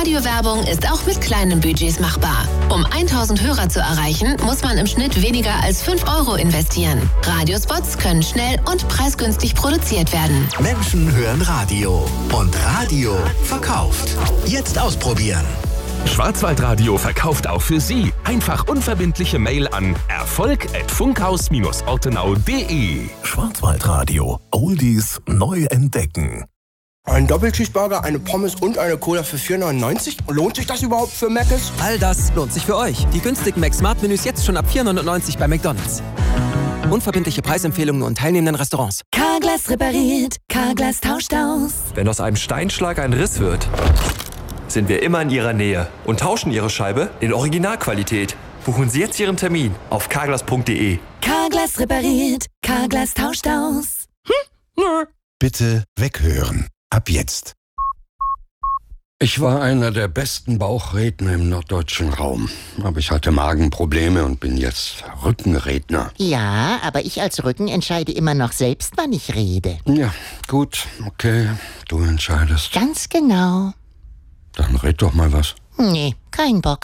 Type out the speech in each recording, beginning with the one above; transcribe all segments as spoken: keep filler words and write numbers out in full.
Radiowerbung ist auch mit kleinen Budgets machbar. Um tausend Hörer zu erreichen, muss man im Schnitt weniger als fünf Euro investieren. Radiospots können schnell und preisgünstig produziert werden. Menschen hören Radio und Radio verkauft. Jetzt ausprobieren. Schwarzwaldradio verkauft auch für Sie. Einfach unverbindliche Mail an erfolg at funkhaus Bindestrich ortenau punkt de. Schwarzwaldradio. Oldies neu entdecken. Ein Doppelcheeseburger, eine Pommes und eine Cola für vier neunundneunzig? Lohnt sich das überhaupt für Mc's? All das lohnt sich für euch. Die günstigen Mac-Smart-Menüs jetzt schon ab vier neunundneunzig bei McDonald's. Unverbindliche Preisempfehlungen nur in teilnehmenden Restaurants. Carglass repariert, Carglass tauscht aus. Wenn aus einem Steinschlag ein Riss wird, sind wir immer in Ihrer Nähe und tauschen Ihre Scheibe in Originalqualität. Buchen Sie jetzt Ihren Termin auf carglass punkt de. Carglass repariert, Carglass tauscht aus. Hm? Nö. Bitte weghören. Ab jetzt. Ich war einer der besten Bauchredner im norddeutschen Raum. Aber ich hatte Magenprobleme und bin jetzt Rückenredner. Ja, aber ich als Rücken entscheide immer noch selbst, wann ich rede. Ja, gut, okay, du entscheidest. Ganz genau. Dann red doch mal was. Nee, kein Bock.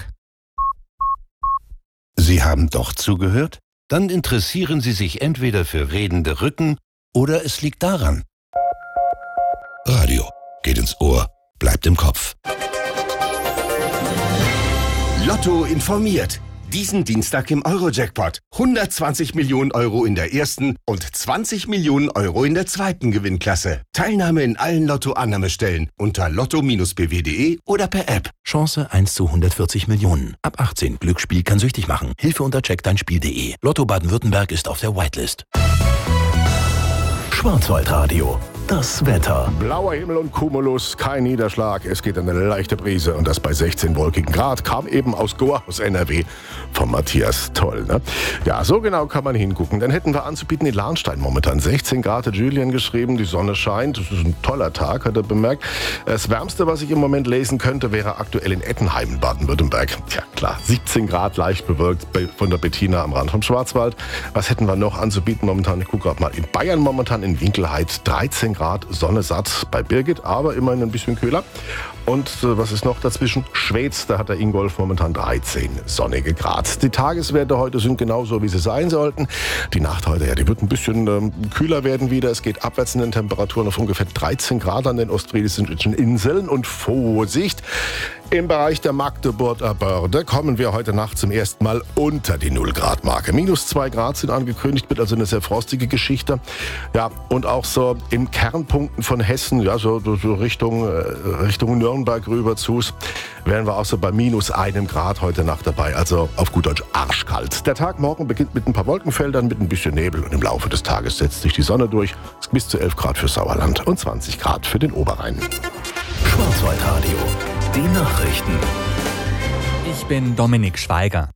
Sie haben doch zugehört? Dann interessieren Sie sich entweder für redende Rücken oder es liegt daran. Radio geht ins Ohr, bleibt im Kopf. Lotto informiert. Diesen Dienstag im Euro-Jackpot. hundertzwanzig Millionen Euro in der ersten und zwanzig Millionen Euro in der zweiten Gewinnklasse. Teilnahme in allen Lotto-Annahmestellen unter lotto b w punkt de oder per App. Chance eins zu hundertvierzig Millionen. Ab achtzehn. Glücksspiel kann süchtig machen. Hilfe unter check dein Spiel punkt de. Lotto Baden-Württemberg ist auf der Whitelist. Schwarzwaldradio. Das Wetter. Blauer Himmel und Cumulus, kein Niederschlag. Es geht eine leichte Brise und das bei sechzehn wolkigen Grad. Kam eben aus Goa, aus N R W, von Matthias. Toll, ne? Ja, so genau kann man hingucken. Dann hätten wir anzubieten in Lahnstein momentan sechzehn Grad, hat Julian geschrieben. Die Sonne scheint. Das ist ein toller Tag, hat er bemerkt. Das Wärmste, was ich im Moment lesen könnte, wäre aktuell in Ettenheim in Baden-Württemberg. Tja, klar, siebzehn Grad, leicht bewölkt von der Bettina am Rand vom Schwarzwald. Was hätten wir noch anzubieten momentan? Ich gucke gerade mal. In Bayern momentan in Winkelheit dreizehn Grad, Sonne satt bei Birgit, aber immerhin ein bisschen kühler. Und äh, was ist noch dazwischen? Schweds, da hat der Ingolf momentan dreizehn sonnige Grad. Die Tageswerte heute sind genauso, wie sie sein sollten. Die Nacht heute, ja, die wird ein bisschen ähm, kühler werden wieder. Es geht abwärts in den Temperaturen auf ungefähr dreizehn Grad an den ostfriesischen Inseln. Und Vorsicht! Im Bereich der Magdeburger Börde kommen wir heute Nacht zum ersten Mal unter die null Grad Marke. Minus zwei Grad sind angekündigt, wird also eine sehr frostige Geschichte. Ja, und auch so in Kernpunkten von Hessen, ja, so, so Richtung, äh, Richtung Nürnberg rüber zu, wären wir auch so bei minus einem Grad heute Nacht dabei. Also auf gut Deutsch arschkalt. Der Tag morgen beginnt mit ein paar Wolkenfeldern, mit ein bisschen Nebel und im Laufe des Tages setzt sich die Sonne durch. Es ist bis zu elf Grad für Sauerland und zwanzig Grad für den Oberrhein. Schwarzwaldradio. Die Nachrichten. Ich bin Dominik Schweiger.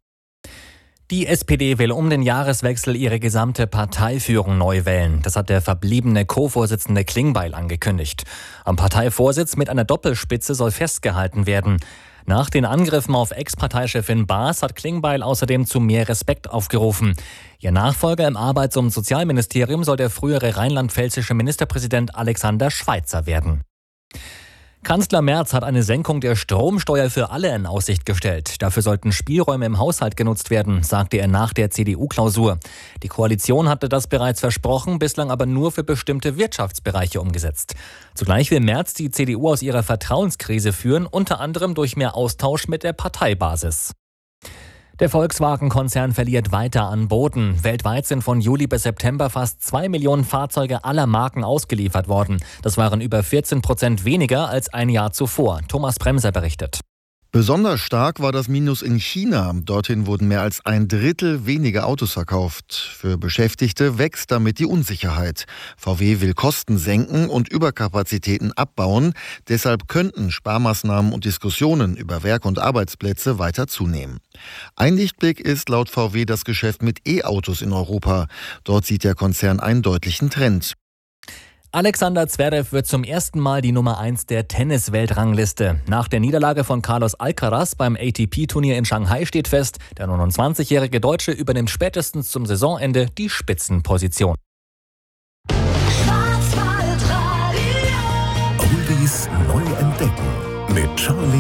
Die S P D will um den Jahreswechsel ihre gesamte Parteiführung neu wählen. Das hat der verbliebene Co-Vorsitzende Klingbeil angekündigt. Am Parteivorsitz mit einer Doppelspitze soll festgehalten werden. Nach den Angriffen auf Ex-Parteichefin Baas hat Klingbeil außerdem zu mehr Respekt aufgerufen. Ihr Nachfolger im Arbeits- und Sozialministerium soll der frühere rheinland-pfälzische Ministerpräsident Alexander Schweitzer werden. Kanzler Merz hat eine Senkung der Stromsteuer für alle in Aussicht gestellt. Dafür sollten Spielräume im Haushalt genutzt werden, sagte er nach der C D U-Klausur. Die Koalition hatte das bereits versprochen, bislang aber nur für bestimmte Wirtschaftsbereiche umgesetzt. Zugleich will Merz die C D U aus ihrer Vertrauenskrise führen, unter anderem durch mehr Austausch mit der Parteibasis. Der Volkswagen-Konzern verliert weiter an Boden. Weltweit sind von Juli bis September fast zwei Millionen Fahrzeuge aller Marken ausgeliefert worden. Das waren über vierzehn Prozent weniger als ein Jahr zuvor. Thomas Bremser berichtet. Besonders stark war das Minus in China. Dorthin wurden mehr als ein Drittel weniger Autos verkauft. Für Beschäftigte wächst damit die Unsicherheit. V W will Kosten senken und Überkapazitäten abbauen. Deshalb könnten Sparmaßnahmen und Diskussionen über Werk- und Arbeitsplätze weiter zunehmen. Ein Lichtblick ist laut V W das Geschäft mit E-Autos in Europa. Dort sieht der Konzern einen deutlichen Trend. Alexander Zverev wird zum ersten Mal die Nummer eins der Tennis-Weltrangliste. Nach der Niederlage von Carlos Alcaraz beim A T P-Turnier in Shanghai steht fest, der neunundzwanzigjährige Deutsche übernimmt spätestens zum Saisonende die Spitzenposition. Oldies neu entdecken mit Charlie